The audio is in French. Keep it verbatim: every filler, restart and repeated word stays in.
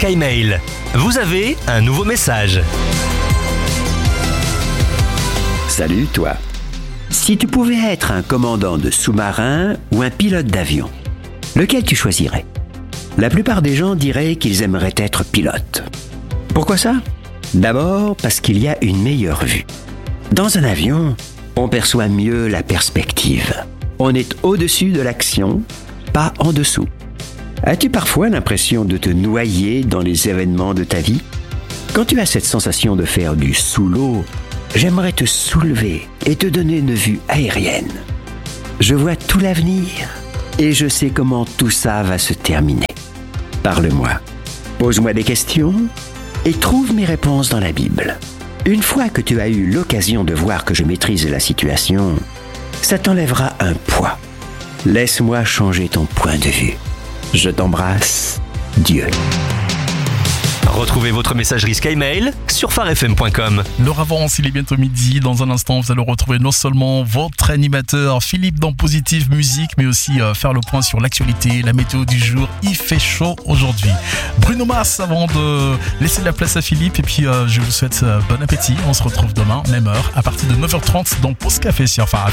SkyMail. Vous avez un nouveau message. Salut toi. Si tu pouvais être un commandant de sous-marin ou un pilote d'avion, lequel tu choisirais ? La plupart des gens diraient qu'ils aimeraient être pilotes. Pourquoi ça ? D'abord parce qu'il y a une meilleure vue. Dans un avion, on perçoit mieux la perspective. On est au-dessus de l'action, pas en dessous. As-tu parfois l'impression de te noyer dans les événements de ta vie ? Quand tu as cette sensation de faire du sous l'eau, j'aimerais te soulever et te donner une vue aérienne. Je vois tout l'avenir et je sais comment tout ça va se terminer. Parle-moi, pose-moi des questions et trouve mes réponses dans la Bible. Une fois que tu as eu l'occasion de voir que je maîtrise la situation, ça t'enlèvera un poids. Laisse-moi changer ton point de vue. Je t'embrasse, Dieu. Retrouvez votre messagerie SkyMail sur phare f m point com. L'heure avance, il est bientôt midi. Dans un instant, vous allez retrouver non seulement votre animateur Philippe dans Positive Musique, mais aussi euh, faire le point sur l'actualité, la météo du jour. Il fait chaud aujourd'hui. Bruno Mars avant de laisser de la place à Philippe. Et puis, euh, je vous souhaite euh, bon appétit. On se retrouve demain, même heure, à partir de neuf heures trente dans Pause Café sur Phare.